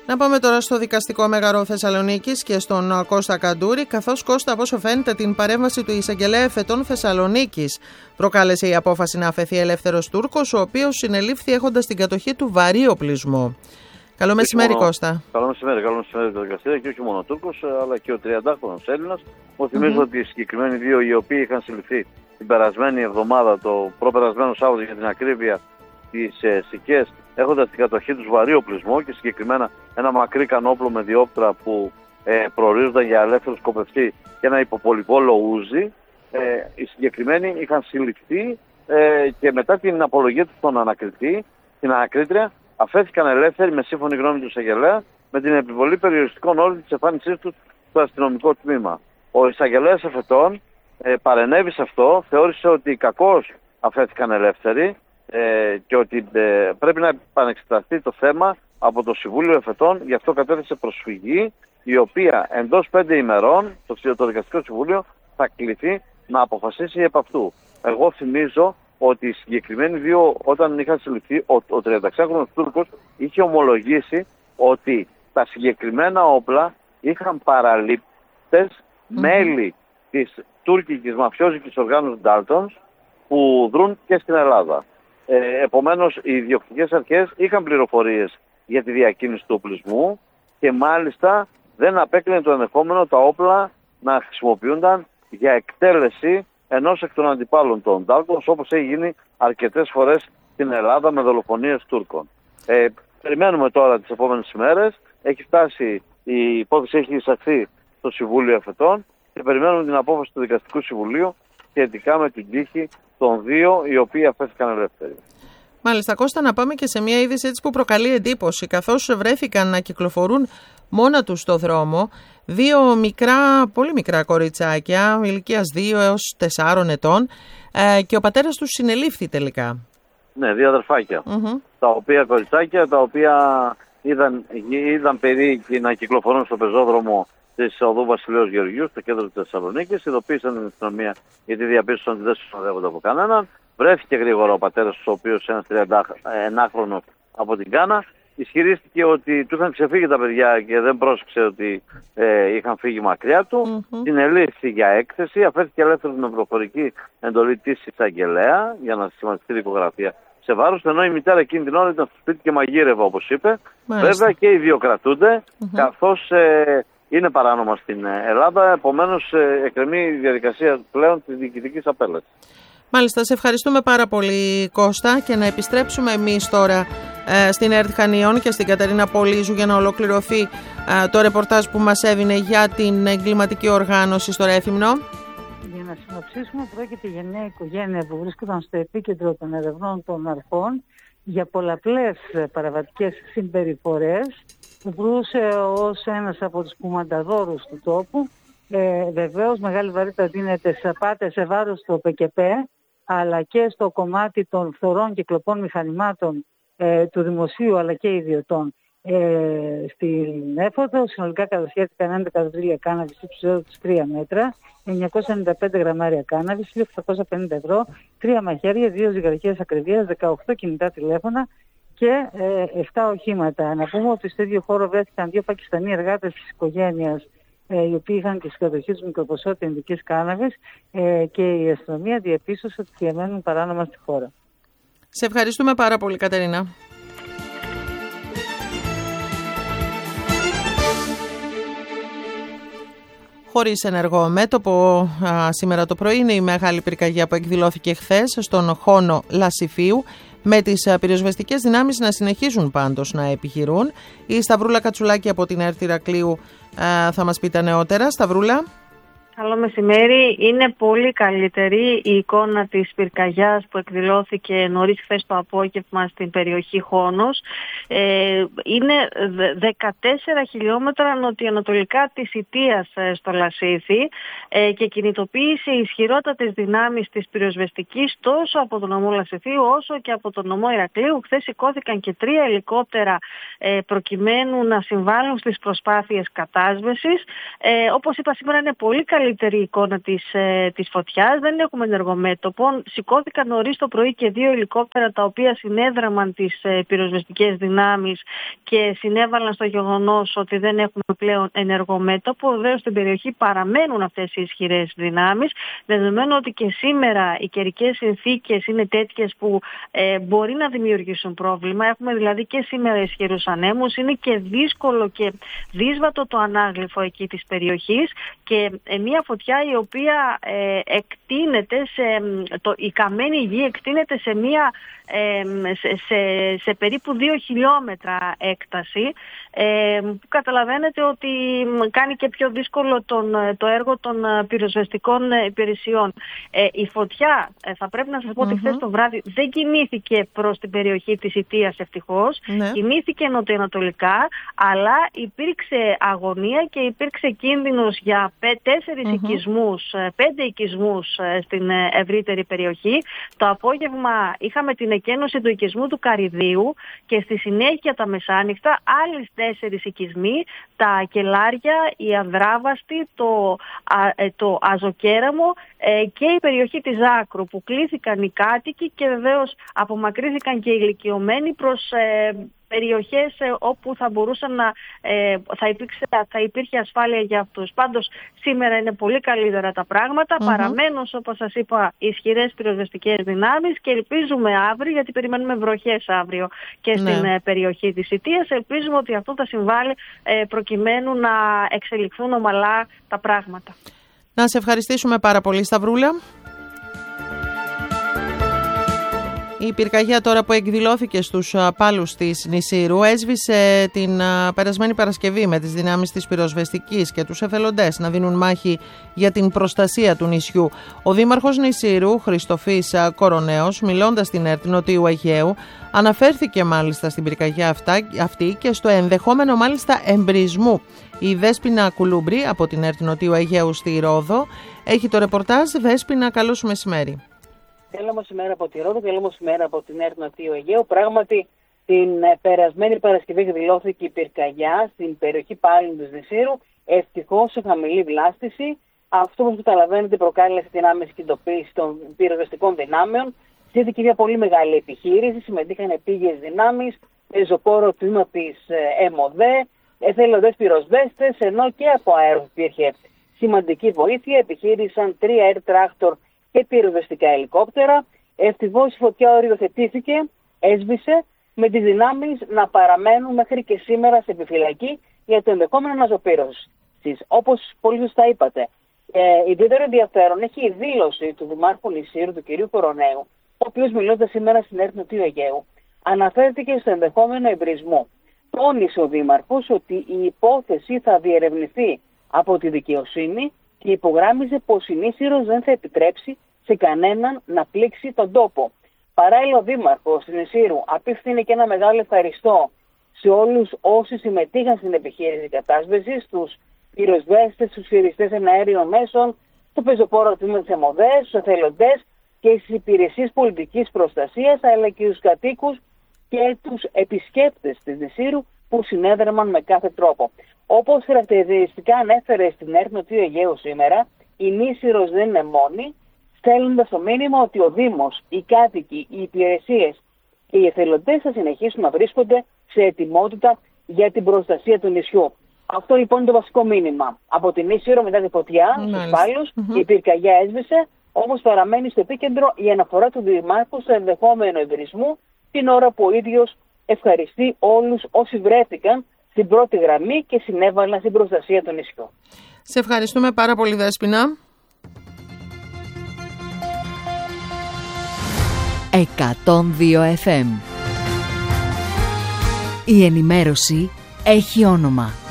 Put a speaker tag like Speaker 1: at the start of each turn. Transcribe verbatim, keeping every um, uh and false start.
Speaker 1: Να πάμε τώρα στο δικαστικό μέγαρο Θεσσαλονίκης και στον Κώστα Καντούρη, καθώς, Κώστα, από όσο φαίνεται, την παρέμβαση του εισαγγελέα εφετών Θεσσαλονίκης προκάλεσε η απόφαση να αφαιθεί ελεύθερος Τούρκος, ο οποίος συνελήφθη έχοντας στην κατοχή του βαρύ οπλισμό. Καλό μεσημέρι,
Speaker 2: μόνο...
Speaker 1: Κώστα.
Speaker 2: Καλό μεσημέρι, καλό μεσημέρι το δικαστήριο, και όχι μόνο ο Τούρκος, αλλά και ο τριαντάχρονος Έλληνας. Μου θυμίζω mm-hmm. ότι οι συγκεκριμένοι δύο, οι οποίοι είχαν συλληφθεί την περασμένη εβδομάδα, το προπερασμένο Σάββατο για την ακρίβεια, τις ε, Σικές, έχοντας στην κατοχή τους βαρύ οπλισμό και συγκεκριμένα ένα μακρύ κανόπλο με διόπτρα που ε, προορίζονταν για ελεύθερο σκοπευτή και ένα υποπολιβόλο ούζι. Ε, οι συγκεκριμένοι είχαν συλληφθεί ε, και μετά την απολογία του στον ανακριτή, την ανακρίτρια, αφέθηκαν ελεύθεροι με σύμφωνη γνώμη του εισαγγελέα με την επιβολή περιοριστικών όρων της εμφάνισής τους στο αστυνομικό τμήμα. Ο εισαγγελέας εφετών ε, παρενέβη σε αυτό, θεώρησε ότι κακώς αφέθηκαν ελεύθεροι ε, και ότι ε, πρέπει να επανεξεταστεί το θέμα από το Συμβούλιο Εφετών. Γι' αυτό κατέθεσε προσφυγή, η οποία εντός πέντε ημερών το, το Δικαστικό Συμβούλιο θα κληθεί να αποφασίσει επ' αυτού. Εγώ θυμίζω ότι οι συγκεκριμένοι δύο, όταν είχαν συλληφθεί, ο, ο τριανταεξάχρονος Τούρκος είχε ομολογήσει ότι τα συγκεκριμένα όπλα είχαν παραλήπτες mm-hmm. μέλη της τουρκικής μαφιόζικης οργάνωσης Daltons που δρούν και στην Ελλάδα. Ε, επομένως, οι ιδιοκτικές αρχές είχαν πληροφορίες για τη διακίνηση του οπλισμού και μάλιστα δεν απέκλεινε το ενδεχόμενο τα όπλα να χρησιμοποιούνταν για εκτέλεση ενός εκ των αντιπάλων των Daltons, όπως έχει γίνει αρκετές φορές στην Ελλάδα με δολοφονίες Τούρκων. Ε, περιμένουμε τώρα τις επόμενες ημέρες. Έχει φτάσει, η υπόθεση έχει εισαχθεί στο Συμβούλιο Εφετών και περιμένουμε την απόφαση του Δικαστικού Συμβουλίου σχετικά με την τύχη των δύο οι οποίοι αφέθηκαν ελεύθεροι.
Speaker 1: Μάλιστα, Κώστα, να πάμε και σε μια είδηση έτσι που προκαλεί εντύπωση, καθώς βρέθηκαν να κυκλοφορούν μόνα τους στο δρόμο δύο μικρά, πολύ μικρά κοριτσάκια ηλικίας δύο έως τεσσάρων ετών ε, και ο πατέρας τους συνελήφθη τελικά.
Speaker 2: Ναι, δύο αδερφάκια, mm-hmm. τα οποία κοριτσάκια, τα οποία είδαν, είδαν παιδί να κυκλοφορούν στο πεζόδρομο της οδού Βασιλέως Γεωργιού, στο κέντρο της Θεσσαλονίκης, ειδοποίησαν την αστυνομία γιατί διαπίστωσαν ότι δεν συνοδεύονται από κανέναν. Βρέθηκε γρήγορα ο πατέρας του, ο οποίος ένας τριαντάχρονος από την Κάνα. Ισχυρίστηκε ότι του είχαν ξεφύγει τα παιδιά και δεν πρόσεξε ότι ε, είχαν φύγει μακριά του. Mm-hmm. Συνελήφθη για έκθεση, αφέθηκε ελεύθερος με προφορική εντολή της εισαγγελέα για να σχηματιστεί δικογραφία σε βάρος, ενώ η μητέρα εκείνη την ώρα ήταν στο σπίτι και μαγείρευε, όπως είπε. Μάλιστα. Βέβαια και οι δύο κρατούνται, mm-hmm. καθώς ε, είναι παράνομα στην Ελλάδα, επομένως ε, εκκρεμεί η διαδικασία πλέον της διοικητικής απέλασης.
Speaker 1: Μάλιστα, σε ευχαριστούμε πάρα πολύ, Κώστα, και να επιστρέψουμε εμείς τώρα ε, στην ΕΡΤ Χανίων και στην Κατερίνα Πολύζου για να ολοκληρωθεί ε, το ρεπορτάζ που μας έβηνε για την εγκληματική οργάνωση στο Ρέθυμνο.
Speaker 3: Για να συνοψίσουμε, πρόκειται για μια οικογένεια που βρίσκονταν στο επίκεντρο των ερευνών των αρχών για πολλαπλές παραβατικές συμπεριφορές που βρούσε ως ένας από τους κουμανταδόρους του τόπου. Ε, βεβαίως μεγάλη βαρύτητα δίνεται σε απάτες σε βάρος του ΟΠΕΚΕΠ, αλλά και στο κομμάτι των φθορών και κλοπών μηχανημάτων ε, του δημοσίου αλλά και ιδιωτών ε, στην Έφοδο. Συνολικά κατασχέθηκαν έντεκα δολάρια κάναβης ύψους τρία μέτρα, εννιακόσια ενενήντα πέντε γραμμάρια κάναβης, χίλια οκτακόσια πενήντα ευρώ, τρία μαχαίρια, δύο ζυγαρχές ακριβίας, δεκαοκτώ κινητά τηλέφωνα και ε, επτά οχήματα. Να πούμε ότι στο ίδιο χώρο βρέθηκαν δύο Πακιστανοί εργάτες της οικογένειας, οι οποίοι είχαν και συγκατοχή τους μικροποσότητα ενδικής κάναβης ε, και η αστυνομία διαπίστωσε ότι διαμένουν παράνομα στη χώρα.
Speaker 1: Σε ευχαριστούμε πάρα πολύ, Κατερίνα. Χωρίς ενεργό μέτωπο, α, σήμερα το πρωί είναι η μεγάλη πυρκαγιά που εκδηλώθηκε χθες στον Χόνο Λασιφίου, με τις πυροσβεστικές δυνάμεις να συνεχίζουν πάντως να επιχειρούν. Η Σταυρούλα Κατσουλάκη από την ΕΡΤ Ηρακλείου θα μας πει τα νεότερα. Σταυρούλα.
Speaker 4: Καλό μεσημέρι. Είναι πολύ καλύτερη η εικόνα της πυρκαγιάς που εκδηλώθηκε νωρίς χθες το απόγευμα στην περιοχή Χόνος. Ε, είναι δεκατέσσερα χιλιόμετρα νοτιοανατολικά της Ιτίας στο Λασίθι ε, και κινητοποίησε ισχυρότατες δυνάμεις της πυροσβεστικής τόσο από τον νομό Λασιθίου όσο και από τον νομό Ηρακλείου. Χθες σηκώθηκαν και τρία ελικόπτερα ε, προκειμένου να συμβάλλουν στις προσπάθειες κατάσβεσης. Ε, όπως είπα, σήμερα είναι πολύ καλή καλύτερη εικόνα της, ε, της φωτιάς, δεν έχουμε ενεργομέτωπο. Σηκώθηκαν νωρίς το πρωί και δύο ελικόπτερα τα οποία συνέδραμαν τις ε, πυροσβεστικές δυνάμεις και συνέβαλαν στο γεγονός ότι δεν έχουμε πλέον ενεργομέτωπο. Βέβαια στην περιοχή παραμένουν αυτές οι ισχυρές δυνάμεις, δεδομένου ότι και σήμερα οι καιρικές συνθήκες είναι τέτοιες που ε, μπορεί να δημιουργήσουν πρόβλημα. Έχουμε δηλαδή και σήμερα ισχυρούς ανέμους, είναι και δύσκολο και δύσβατο το ανάγλυφο εκεί της περιοχής και ε, μια φωτιά η οποία ε, εκτείνεται σε, το, η καμένη γη εκτείνεται σε, μια, ε, σε, σε, σε περίπου δύο χιλιόμετρα έκταση, ε, που καταλαβαίνετε ότι κάνει και πιο δύσκολο τον, το έργο των πυροσβεστικών υπηρεσιών. Ε, η φωτιά, ε, θα πρέπει να σας πω mm-hmm. ότι χθες το βράδυ δεν κινήθηκε προς την περιοχή της Ιτίας ευτυχώς, ναι. κινήθηκε νοτιοανατολικά, αλλά υπήρξε αγωνία και υπήρξε κίνδυνος για πέ, τέσσερις mm-hmm. οικισμούς, πέντε οικισμούς στην ευρύτερη περιοχή. Το απόγευμα είχαμε την εκένωση του οικισμού του Καρυδίου και στη συνέχεια τα μεσάνυχτα άλλες τέσσερις οικισμοί, τα Κελάρια, η Ανδράβαστη, το, α, το Αζοκέραμο ε, και η περιοχή της Άκρου, που κλήθηκαν οι κάτοικοι και βεβαίως απομακρύθηκαν και οι ηλικιωμένοι προς ε, περιοχές όπου θα μπορούσαν να ε, θα, υπήρξε, θα υπήρχε ασφάλεια για αυτούς. Πάντως σήμερα είναι πολύ καλύτερα τα πράγματα, mm-hmm. παραμένουν όπως σας είπα ισχυρές πυροσβεστικές δυνάμεις και ελπίζουμε αύριο, γιατί περιμένουμε βροχές αύριο και ναι. στην ε, περιοχή της Ιτίας, ελπίζουμε ότι αυτό θα συμβάλλει ε, προκειμένου να εξελιχθούν ομαλά τα πράγματα.
Speaker 1: Να σε ευχαριστήσουμε πάρα πολύ, Σταυρούλα. Η πυρκαγιά τώρα που εκδηλώθηκε στους πάλους της Νησήρου έσβησε την περασμένη Παρασκευή με τις δυνάμεις της πυροσβεστικής και τους εθελοντές να δίνουν μάχη για την προστασία του νησιού. Ο δήμαρχος Νησήρου, Χριστοφής Κοροναίος, μιλώντας στην ΕΡΤ Νοτιού Αιγαίου, αναφέρθηκε μάλιστα στην πυρκαγιά αυτά, αυτή και στο ενδεχόμενο μάλιστα εμπρισμού. Η Δέσποινα Κουλούμπρη από την ΕΡΤ Νοτιού Αιγαίου στη Ρόδο έχει το ρεπορτάζ. Δέσποινα, καλό σου μεσημέρι.
Speaker 5: Θέλω όμως σήμερα από τη Ρόδο και θέλω σήμερα από την ΕΡΤ Νοτιού Αιγαίου. Πράγματι, την περασμένη Παρασκευή εκδηλώθηκε η πυρκαγιά στην περιοχή πάλιν της Νησήρου. Ευτυχώς σε χαμηλή βλάστηση. Αυτό, όπως καταλαβαίνετε, προκάλεσε την άμεση κινητοποίηση των πυροσβεστικών δυνάμεων. Ζήτηκε μια πολύ μεγάλη επιχείρηση. Συμμετείχαν επίγειες δυνάμεις, πεζοπόρο τμήμα της ΕΜΟΔΕ, εθελοντές πυροσβέστες, ενώ και από αέρο υπήρχε σημαντική βοήθεια. Επιχείρησαν τρία air tractor και πυροσβεστικά ελικόπτερα. Ευτυχώς η φωτιά οριοθετήθηκε, έσβησε, με τις δυνάμεις να παραμένουν μέχρι και σήμερα σε επιφυλακή για το ενδεχόμενο αναζωπήρωσης. Όπως πολύ σωστά είπατε, ε, ιδιαίτερο ενδιαφέρον έχει η δήλωση του Δημάρχου Νησήρου, του κ. Κοροναίου, ο οποίος μιλώντας σήμερα στην ΕΡΤ Νοτιού Αιγαίου, αναφέρθηκε στο ενδεχόμενο εμπρισμό. Τόνισε ο Δήμαρχος ότι η υπόθεση θα διερευνηθεί από τη δικαιοσύνη και υπογράμμιζε πως η Νήσηρος δεν θα επιτρέψει σε κανέναν να πλήξει τον τόπο. Παράλληλα, ο Δήμαρχος της Νησήρου απίφθινε και ένα μεγάλο ευχαριστώ σε όλους όσοι συμμετείχαν στην επιχείρηση κατάσβεσης, στους πυροσβέστες, στους χειριστές εναέριων μέσων, στο πεζοπόρο τμήμα της ΕΜΟΔΕ, στους εθελοντές και στις υπηρεσίες πολιτικής προστασίας, αλλά και στους κατοίκους και τους επισκέπτες της Νησήρου που συνέδραμαν με κάθε τρόπο. Όπως χαρακτηριστικά ανέφερε στην ΕΡΤ Νοτιού Αιγαίου σήμερα, η Νήσηρος δεν είναι μόνη, στέλνοντας το μήνυμα ότι ο Δήμος, οι κάτοικοι, οι υπηρεσίες και οι εθελοντές θα συνεχίσουν να βρίσκονται σε ετοιμότητα για την προστασία του νησιού. Αυτό λοιπόν είναι το βασικό μήνυμα. Από την Νήσηρο μετά τη φωτιά, στους πάλους, mm-hmm. η πυρκαγιά έσβησε, όμως παραμένει στο επίκεντρο η αναφορά του Δημάρχου στο ενδεχόμενο εμπρισμού, την ώρα που ο ίδιος ευχαριστεί όλους όσοι βρέθηκαν στην πρώτη γραμμή και συνέβαλαν στην προστασία του νησιού.
Speaker 1: Σε ευχαριστούμε πάρα πολύ, Δέσποινα.
Speaker 6: εκατόν δύο εφ εμ. Η ενημέρωση έχει όνομα.